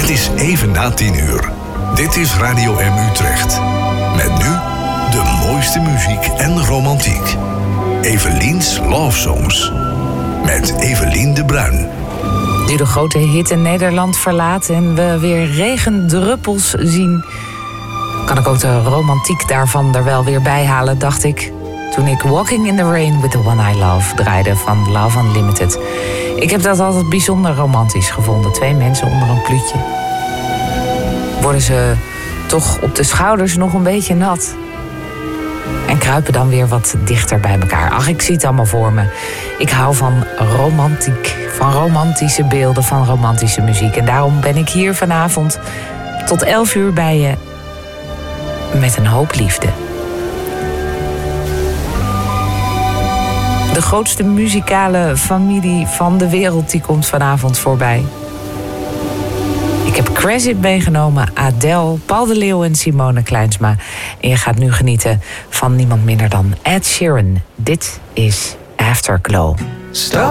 Het is even na 10:00. Dit is Radio M Utrecht. Met nu de mooiste muziek en romantiek. Evelien's Love Songs. Met Evelien de Bruin. Nu de grote hit in Nederland verlaat en we weer regendruppels zien, kan ik ook de romantiek daarvan er wel weer bij halen, dacht ik, toen ik Walking in the Rain with the One I Love draaide van Love Unlimited. Ik heb dat altijd bijzonder romantisch gevonden. 2 mensen onder een pluutje. Worden ze toch op de schouders nog een beetje nat. En kruipen dan weer wat dichter bij elkaar. Ach, ik zie het allemaal voor me. Ik hou van romantiek, van romantische beelden, van romantische muziek. En daarom ben ik hier vanavond tot 11:00 bij je met een hoop liefde. De grootste muzikale familie van de wereld die komt vanavond voorbij. Ik heb Cresip meegenomen, Adele, Paul de Leeuw en Simone Kleinsma. En je gaat nu genieten van niemand minder dan Ed Sheeran. Dit is Afterglow. Stop.